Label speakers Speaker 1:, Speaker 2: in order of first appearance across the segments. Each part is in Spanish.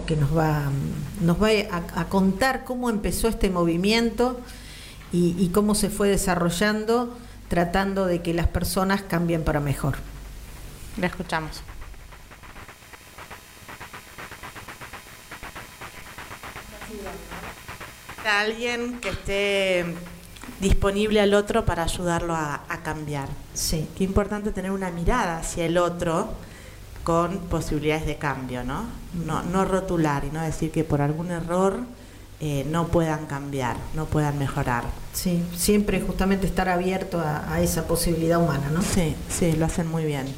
Speaker 1: que nos va a contar cómo empezó este movimiento y cómo se fue desarrollando, tratando de que las personas cambien para mejor.
Speaker 2: La escuchamos. Alguien que esté disponible al otro para ayudarlo a cambiar.
Speaker 1: Sí.
Speaker 2: Qué importante tener una mirada hacia el otro con posibilidades de cambio, ¿no? No rotular y no decir que por algún error no puedan cambiar, no puedan mejorar.
Speaker 1: Sí, siempre justamente estar abierto a esa posibilidad humana, ¿no?
Speaker 2: Sí, sí, lo hacen muy bien.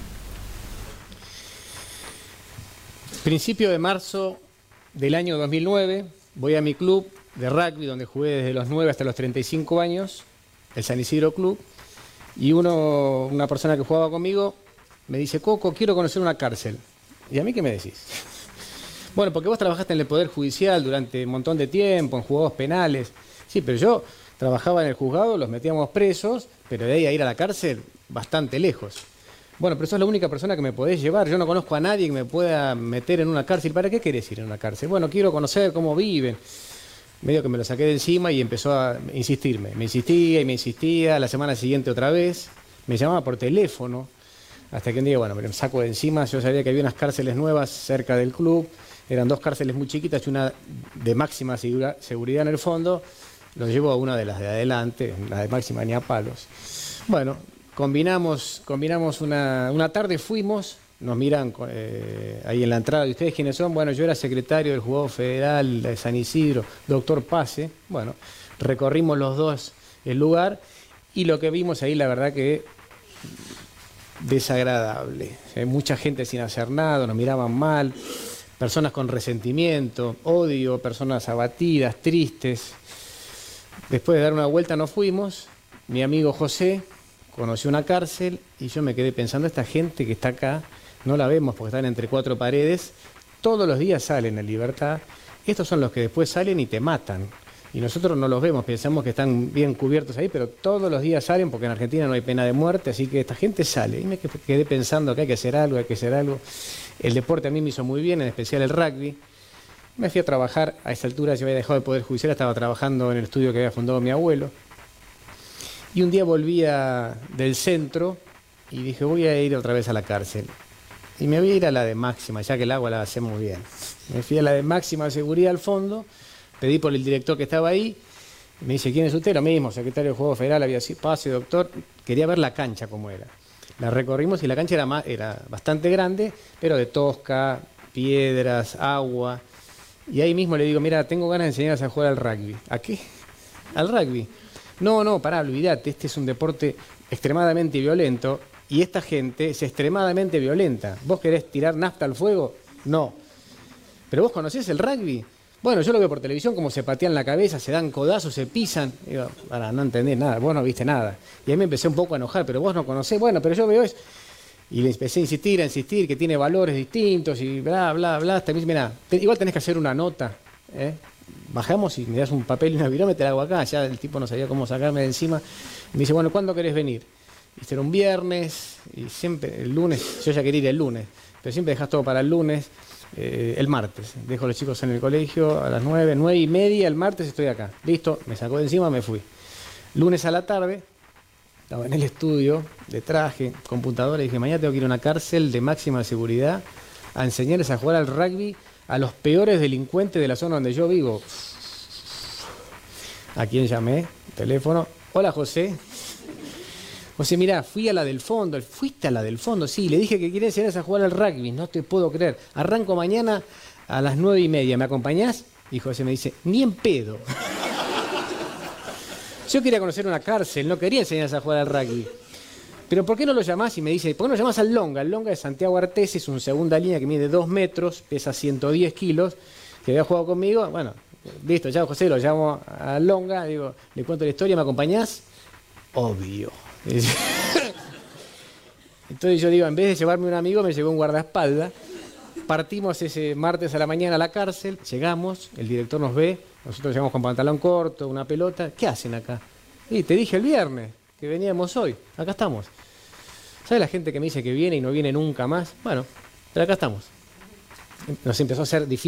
Speaker 3: Principio de marzo del año 2009, voy a mi club de rugby, donde jugué desde los 9 hasta los 35 años, el San Isidro Club, y una persona que jugaba conmigo me dice: Coco, quiero conocer una cárcel. ¿Y a mí qué me decís? Bueno, porque vos trabajaste en el Poder Judicial durante un montón de tiempo, en juzgados penales. Sí, pero yo trabajaba en el juzgado, los metíamos presos, pero de ahí a ir a la cárcel, bastante lejos. Bueno, pero sos la única persona que me podés llevar. Yo no conozco a nadie que me pueda meter en una cárcel. ¿Para qué querés ir en una cárcel? Bueno, quiero conocer cómo viven. Medio que me lo saqué de encima y empezó a insistirme. Me insistía y me insistía. La semana siguiente otra vez. Me llamaba por teléfono. Hasta que un día, bueno, me lo saco de encima. Yo sabía que había unas cárceles nuevas cerca del club. Eran 2 cárceles muy chiquitas y una de máxima seguridad en el fondo. Lo llevo a una de las de adelante, la de máxima ni a palos. Bueno, combinamos una tarde, fuimos. Nos miran ahí en la entrada. ¿Y ustedes quiénes son? Bueno, yo era secretario del Juzgado Federal de San Isidro, doctor Pase. Bueno, recorrimos los dos el lugar y lo que vimos ahí, la verdad que desagradable. Mucha gente sin hacer nada, nos miraban mal, personas con resentimiento, odio, personas abatidas, tristes. Después de dar una vuelta nos fuimos. Mi amigo José conoció una cárcel y yo me quedé pensando, esta gente que está acá, no la vemos porque están entre 4 paredes, todos los días salen en libertad, estos son los que después salen y te matan, y nosotros no los vemos, pensamos que están bien cubiertos ahí, pero todos los días salen porque en Argentina no hay pena de muerte, así que esta gente sale, y me quedé pensando que hay que hacer algo, el deporte a mí me hizo muy bien, en especial el rugby. Me fui a trabajar, a esa altura yo había dejado el Poder Judicial, estaba trabajando en el estudio que había fundado mi abuelo. Y un día volvía del centro y dije, voy a ir otra vez a la cárcel. Y me voy a ir a la de máxima, ya que el agua la hacemos bien. Me fui a la de máxima seguridad al fondo, pedí por el director que estaba ahí, me dice, ¿quién es usted? Lo mismo, secretario del Juzgado Federal, había sido, pase, doctor. Quería ver la cancha cómo era. La recorrimos y la cancha era bastante grande, pero de tosca, piedras, agua. Y ahí mismo le digo, mira, tengo ganas de enseñarles a jugar al rugby. ¿A qué? Al rugby. No, pará, olvidate, este es un deporte extremadamente violento y esta gente es extremadamente violenta. ¿Vos querés tirar nafta al fuego? No. ¿Pero vos conocés el rugby? Bueno, yo lo veo por televisión, como se patean la cabeza, se dan codazos, se pisan. Digo, para, no entendés nada, vos no viste nada. Y ahí me empecé un poco a enojar, pero vos no conocés. Bueno, pero yo veo eso. Y le empecé a insistir, que tiene valores distintos y bla, bla, bla. Hasta me dice, mirá, igual tenés que hacer una nota, ¿eh? Bajamos y me das un papel y una virome, te la hago acá. Ya el tipo no sabía cómo sacarme de encima. Me dice, bueno, ¿cuándo querés venir? Y era un viernes, y siempre, el lunes, yo ya quería ir el lunes, pero siempre dejás todo para el lunes, el martes. Dejo a los chicos en el colegio a las 9:30, el martes estoy acá. Listo, me sacó de encima, me fui. Lunes a la tarde, estaba en el estudio, de traje, computadora, y dije, mañana tengo que ir a una cárcel de máxima seguridad a enseñarles a jugar al rugby a los peores delincuentes de la zona donde yo vivo. ¿A quién llamé? Teléfono. Hola, José. José, mirá, fui a la del fondo. ¿Fuiste a la del fondo? Sí, le dije que quería enseñarles a jugar al rugby. No te puedo creer. Arranco mañana a las 9:30. ¿Me acompañás? Y José me dice, ni en pedo. Yo quería conocer una cárcel, no quería enseñarles a jugar al rugby. Pero ¿por qué no lo llamás? Y me dice, ¿por qué no lo llamás al Longa? El Longa de Santiago Artés es un segunda línea que mide 2 metros, pesa 110 kilos, que había jugado conmigo. Bueno, listo, ya José, lo llamo al Longa, digo, le cuento la historia, ¿me acompañás? Obvio. Entonces yo digo, en vez de llevarme un amigo, me llevé un guardaespaldas. Partimos ese martes a la mañana a la cárcel, llegamos, el director nos ve, nosotros llegamos con pantalón corto, una pelota. ¿Qué hacen acá? Y te dije el viernes que veníamos hoy, acá estamos. ¿Sabes la gente que me dice que viene y no viene nunca más? Bueno, pero acá estamos. Nos empezó a hacer difícil.